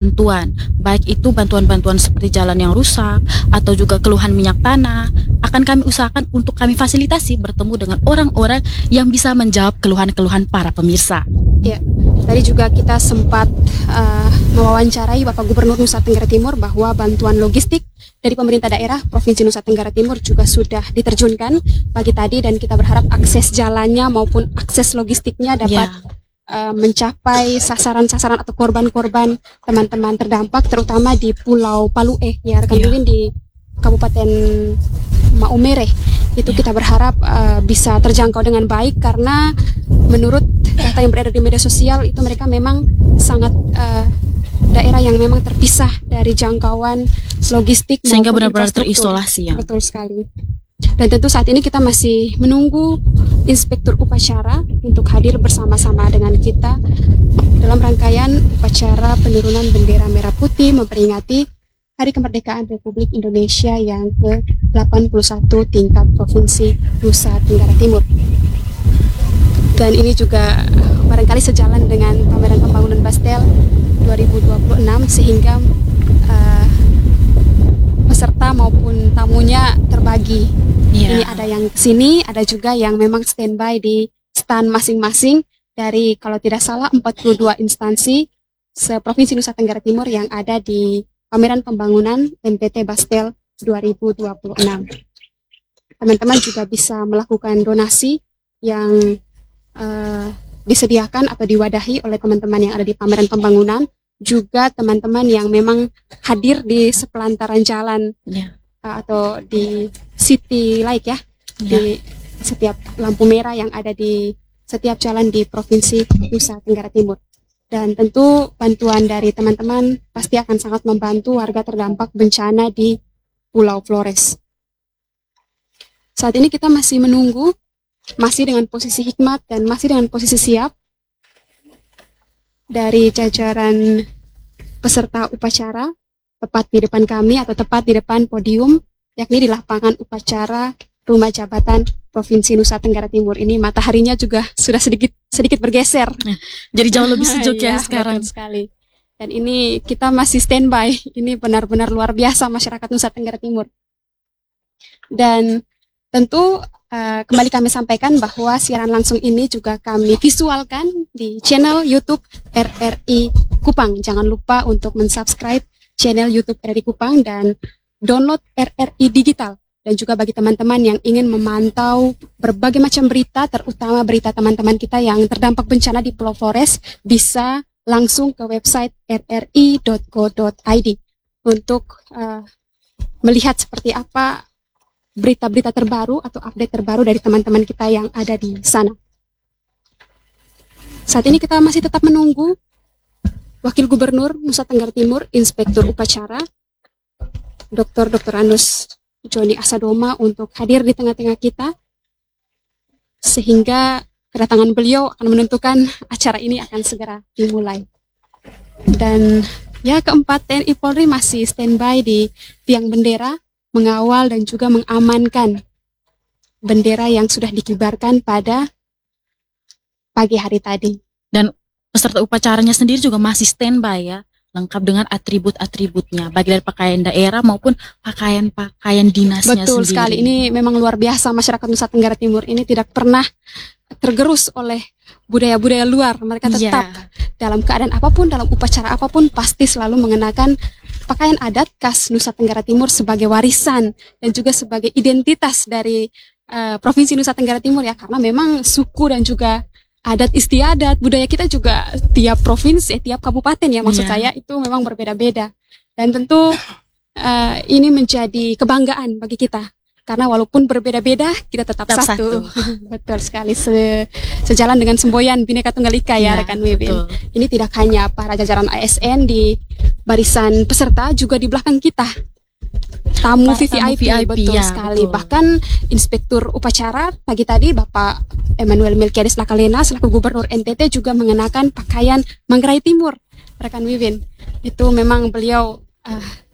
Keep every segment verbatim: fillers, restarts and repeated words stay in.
bantuan, baik itu bantuan-bantuan seperti jalan yang rusak atau juga keluhan minyak tanah, akan kami usahakan untuk kami fasilitasi bertemu dengan orang-orang yang bisa menjawab keluhan-keluhan para pemirsa. Ya, tadi juga kita sempat uh, mewawancarai Bapak Gubernur Nusa Tenggara Timur bahwa bantuan logistik dari pemerintah daerah Provinsi Nusa Tenggara Timur juga sudah diterjunkan pagi tadi, dan kita berharap akses jalannya maupun akses logistiknya dapat ya. Uh, mencapai sasaran-sasaran atau korban-korban teman-teman terdampak, terutama di Pulau Palue ya rekan Win, di Kabupaten Maumere. Itu kita berharap uh, bisa terjangkau dengan baik, karena menurut data yang beredar di media sosial itu mereka memang sangat uh, daerah yang memang terpisah dari jangkauan logistik sehingga benar-benar terisolasi ya. Betul sekali. Dan tentu saat ini kita masih menunggu Inspektur Upacara untuk hadir bersama-sama dengan kita dalam rangkaian upacara penurunan bendera merah putih memperingati Hari Kemerdekaan Republik Indonesia yang ke delapan puluh satu tingkat Provinsi Nusa Tenggara Timur. Dan ini juga barangkali sejalan dengan pameran pembangunan Bastel dua ribu dua puluh enam, sehingga uh, peserta maupun tamunya terbagi. Yeah. Ini ada yang sini, ada juga yang memang standby di stand masing-masing dari, kalau tidak salah, empat puluh dua instansi se-Provinsi Nusa Tenggara Timur yang ada di pameran pembangunan M P T Bastel dua ribu dua puluh enam. Teman-teman juga bisa melakukan donasi yang uh, disediakan atau diwadahi oleh teman-teman yang ada di pameran pembangunan, juga teman-teman yang memang hadir di sepelantaran jalan yeah. uh, atau di city light ya, yeah. di setiap lampu merah yang ada di setiap jalan di Provinsi Nusa Tenggara Timur. Dan tentu bantuan dari teman-teman pasti akan sangat membantu warga terdampak bencana di Pulau Flores. Saat ini kita masih menunggu, masih dengan posisi hikmat dan masih dengan posisi siap dari jajaran peserta upacara, tepat di depan kami atau tepat di depan podium, yakni di lapangan upacara Rumah Jabatan Provinsi Nusa Tenggara Timur. Ini mataharinya juga sudah sedikit sedikit bergeser. Jadi jauh lebih sejuk ya, ya sekarang. Sekali. Dan ini kita masih standby. Ini benar-benar luar biasa masyarakat Nusa Tenggara Timur. Dan tentu uh, kembali kami sampaikan bahwa siaran langsung ini juga kami visualkan di channel YouTube R R I Kupang. Jangan lupa untuk mensubscribe channel YouTube R R I Kupang dan download R R I Digital. Dan juga bagi teman-teman yang ingin memantau berbagai macam berita, terutama berita teman-teman kita yang terdampak bencana di Pulau Flores, bisa langsung ke website r r i dot go dot i d untuk uh, melihat seperti apa berita-berita terbaru atau update terbaru dari teman-teman kita yang ada di sana. Saat ini kita masih tetap menunggu Wakil Gubernur Nusa Tenggara Timur, Inspektur Upacara, Doktor Doktor Anus Joni Asadoma untuk hadir di tengah-tengah kita, sehingga kedatangan beliau akan menentukan acara ini akan segera dimulai. Dan ya, keempat, T N I Polri masih standby di tiang bendera, mengawal dan juga mengamankan bendera yang sudah dikibarkan pada pagi hari tadi. Dan peserta upacaranya sendiri juga masih standby ya, lengkap dengan atribut-atributnya, baik dari pakaian daerah maupun pakaian-pakaian dinasnya Betul sendiri. sekali, ini memang luar biasa. Masyarakat Nusa Tenggara Timur ini tidak pernah tergerus oleh budaya-budaya luar. Mereka tetap yeah. dalam keadaan apapun, dalam upacara apapun, pasti selalu mengenakan pakaian adat khas Nusa Tenggara Timur sebagai warisan dan juga sebagai identitas dari uh, Provinsi Nusa Tenggara Timur ya, karena memang suku dan juga adat istiadat, budaya kita juga tiap provinsi, tiap kabupaten ya maksud yeah. saya itu memang berbeda-beda. Dan tentu uh, ini menjadi kebanggaan bagi kita, karena walaupun berbeda-beda kita tetap, tetap satu, satu. Betul sekali, Se sejalan dengan semboyan Bhinneka Tunggal Ika ya, ya rekan Wibin. Ini tidak hanya para jajaran A S N di barisan peserta, juga di belakang kita tamu V V I P, betul ya, sekali. Betul. Bahkan Inspektur Upacara pagi tadi Bapak Emmanuel Melkiades Lakalena selaku Gubernur N T T juga mengenakan pakaian Manggarai Timur, rekan Wibin. Itu memang beliau uh,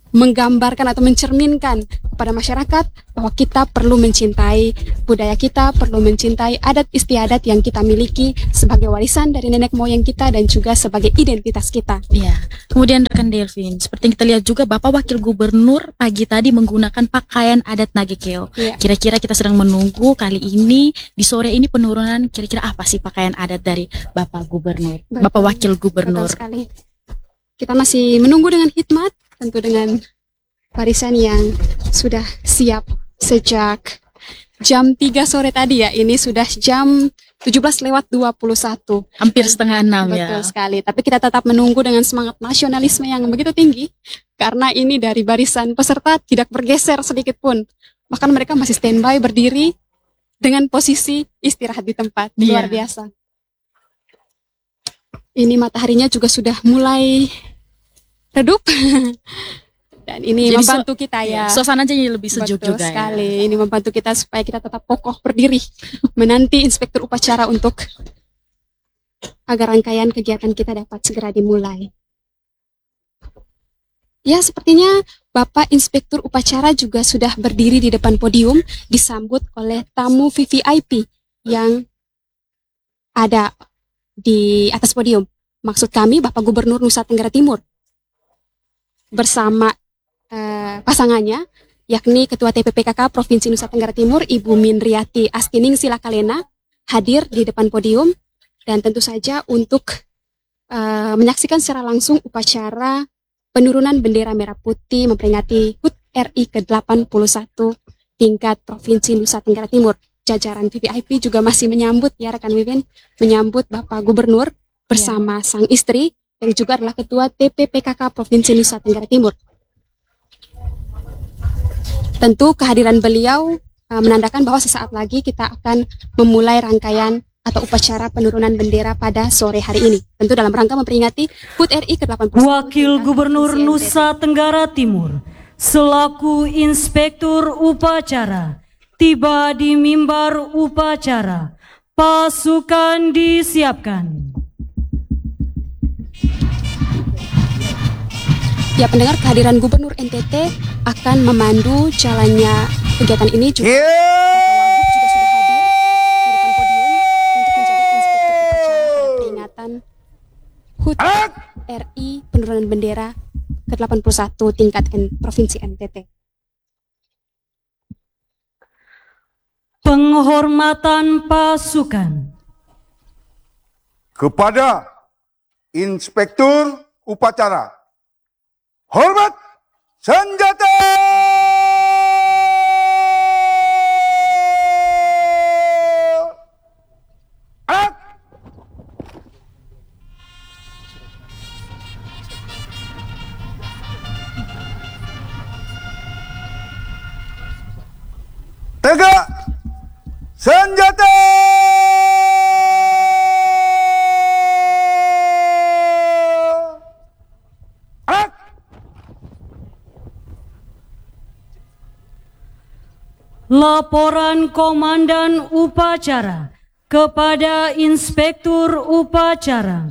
menggambarkan atau mencerminkan kepada masyarakat bahwa kita perlu mencintai budaya kita, perlu mencintai adat istiadat yang kita miliki sebagai warisan dari nenek moyang kita dan juga sebagai identitas kita. Ya, kemudian rekan Delvin, seperti yang kita lihat juga Bapak Wakil Gubernur pagi tadi menggunakan pakaian adat Nagekeo. Ya. Kira-kira kita sedang menunggu kali ini di sore ini penurunan kira-kira apa sih pakaian adat dari Bapak Gubernur, Betul. Bapak Wakil Gubernur. Betul sekali. Kita masih menunggu dengan hikmat, tentu dengan barisan yang sudah siap sejak jam tiga sore tadi ya. Ini sudah jam tujuh belas lewat dua puluh satu. Hampir setengah enam ya. Betul sekali. Tapi kita tetap menunggu dengan semangat nasionalisme yang begitu tinggi. Karena ini dari barisan peserta tidak bergeser sedikit pun. Bahkan mereka masih standby berdiri dengan posisi istirahat di tempat. Iya. Luar biasa. Ini mataharinya juga sudah mulai redup. Dan ini Jadi membantu kita ya. Suasana aja lebih sejuk Betul juga sekali. Ini membantu kita supaya kita tetap kokoh berdiri menanti inspektur upacara untuk agar rangkaian kegiatan kita dapat segera dimulai. Ya, sepertinya Bapak Inspektur Upacara juga sudah berdiri di depan podium disambut oleh tamu V V I P yang ada di atas podium. Maksud kami Bapak Gubernur Nusa Tenggara Timur bersama Uh, pasangannya, yakni Ketua T P P K K Provinsi Nusa Tenggara Timur, Ibu Minriati Astining Silakalena, hadir di depan podium dan tentu saja untuk uh, menyaksikan secara langsung upacara penurunan bendera merah putih memperingati H U T R I ke delapan puluh satu tingkat Provinsi Nusa Tenggara Timur. Jajaran V V I P juga masih menyambut ya rekan Wiwin, menyambut Bapak Gubernur bersama sang istri yang juga adalah Ketua T P P K K Provinsi Nusa Tenggara Timur. Tentu kehadiran beliau uh, menandakan bahwa sesaat lagi kita akan memulai rangkaian atau upacara penurunan bendera pada sore hari ini. Tentu dalam rangka memperingati H U T R I ke delapan puluh satu. Wakil Gubernur Nusa Tenggara Timur selaku Inspektur Upacara tiba di mimbar upacara. Pasukan disiapkan. Ya, pendengar, kehadiran Gubernur N T T akan memandu jalannya kegiatan ini juga. Yeah. Bapak Wagub juga sudah hadir di depan podium untuk menjadi inspektur upacara peringatan H U T R I penurunan bendera ke delapan puluh satu tingkat N Provinsi N T T. Penghormatan pasukan kepada Inspektur Upacara. Hormat senjata! Alat! Tegak! Senjata! Laporan Komandan Upacara kepada Inspektur Upacara.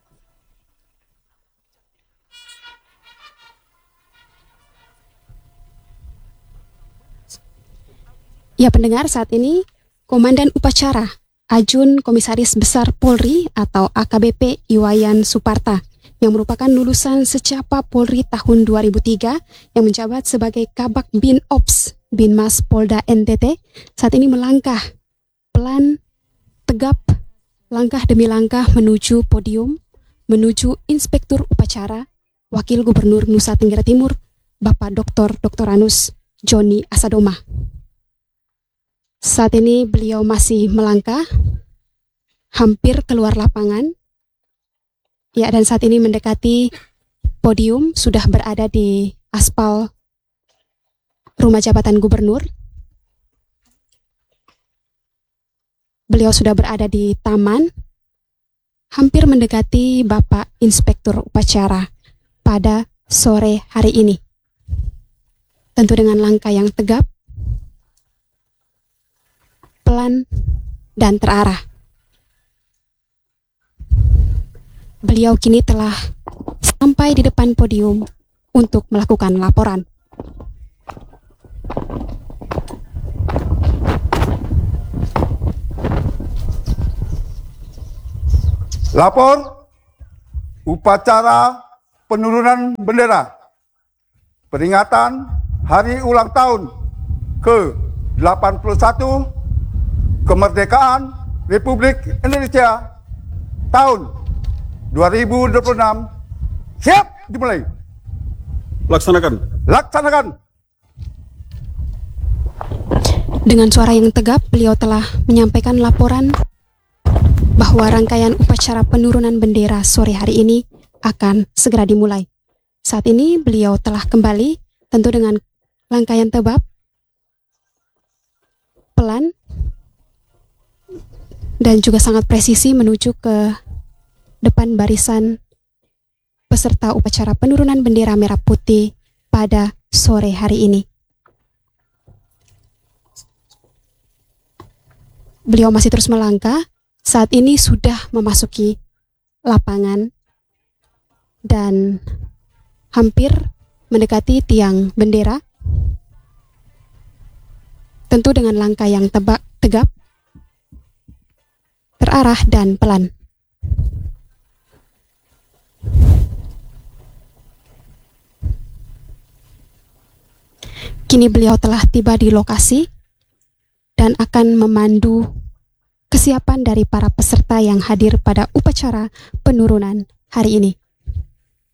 Ya pendengar, saat ini Komandan Upacara Ajun Komisaris Besar Polri atau A K B P Iwayan Suparta yang merupakan lulusan Secapa Polri tahun dua ribu tiga yang menjabat sebagai Kabak Bin Ops Binmas Polda N T T saat ini melangkah pelan, tegap, langkah demi langkah menuju podium, menuju Inspektur Upacara Wakil Gubernur Nusa Tenggara Timur Bapak Doktor Doktoranus Joni Asadoma. Saat ini beliau masih melangkah, hampir keluar lapangan. Ya, dan saat ini mendekati podium, sudah berada di aspal Rumah Jabatan Gubernur. Beliau sudah berada di taman, hampir mendekati Bapak Inspektur Upacara pada sore hari ini. Tentu dengan langkah yang tegap, pelan, dan terarah. Beliau kini telah sampai di depan podium untuk melakukan laporan. Lapor upacara penurunan bendera peringatan Hari Ulang Tahun ke delapan puluh satu Kemerdekaan Republik Indonesia tahun dua ribu dua puluh enam siap dimulai. Laksanakan. Laksanakan. Dengan suara yang tegap, beliau telah menyampaikan laporan bahwa rangkaian upacara penurunan bendera sore hari ini akan segera dimulai. Saat ini beliau telah kembali, tentu dengan rangkaian tebap, pelan, dan juga sangat presisi menuju ke depan barisan peserta upacara penurunan bendera merah putih pada sore hari ini. Beliau masih terus melangkah, saat ini sudah memasuki lapangan dan hampir mendekati tiang bendera, tentu dengan langkah yang tebak, tegap, terarah dan pelan. Kini beliau telah tiba di lokasi dan akan memandu kesiapan dari para peserta yang hadir pada upacara penurunan hari ini.